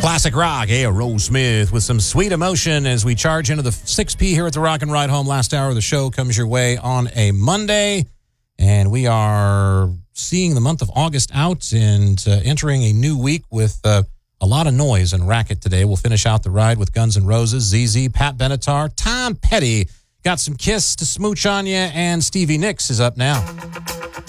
Classic rock, Aerosmith with some sweet emotion as we charge into the 6P here at the Rock and Ride Home. Last hour of the show comes your way on a Monday, and we are seeing the month of August out and entering a new week with a lot of noise and racket today. We'll finish out the ride with Guns N' Roses, ZZ, Pat Benatar, Tom Petty. Got some Kiss to smooch on you, and Stevie Nicks is up now.